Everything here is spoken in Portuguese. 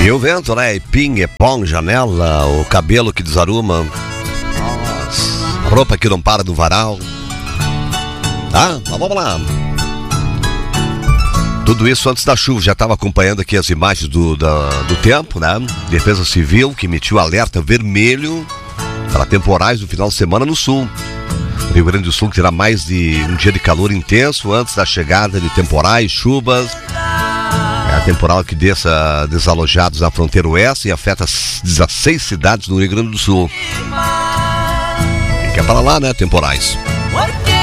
E o vento, né? E ping, pong, janela, o cabelo que desaruma, a roupa que não para no varal. Tá? Mas vamos lá. Tudo isso antes da chuva. Já estava acompanhando aqui as imagens do tempo, né? Defesa Civil que emitiu alerta vermelho para temporais no final de semana no sul. O Rio Grande do Sul terá mais de um dia de calor intenso antes da chegada de temporais, chuvas. É a temporal que deixa desalojados na fronteira oeste e afeta 16 cidades no Rio Grande do Sul. Que é para lá, né? Temporais.